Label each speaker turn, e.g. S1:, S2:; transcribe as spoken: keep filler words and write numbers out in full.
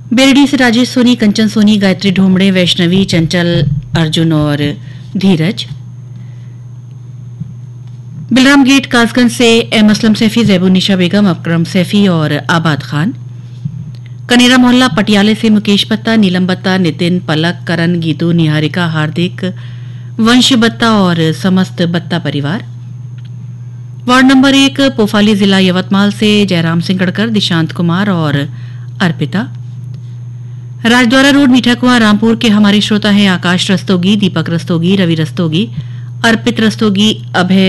S1: बेरडी से राजेश सोनी, कंचन सोनी, गायत्री ढोमड़े, वैष्णवी, चंचल, अर्जुन और धीरज। बिलराम गेट कासगंज से एम असलम सैफी, जैबुन्निशा बेगम, अकरम सैफी और आबाद खान। कनेरा मोहल्ला पटियाले से मुकेश बत्ता, नीलम बत्ता, नितिन, पलक, करण, गीतू, निहारिका, हार्दिक, वंश बत्ता और समस्त बत्ता परिवार। वार्ड नंबर एक पोफाली जिला यवतमाल से जयराम सिंह गड़कर, दिशांत कुमार और अर्पिता। राजद्वारा रोड मीठा कुआं रामपुर के हमारे श्रोता हैं आकाश रस्तोगी, दीपक रस्तोगी, रवि रस्तोगी, अर्पित रस्तोगी, अभय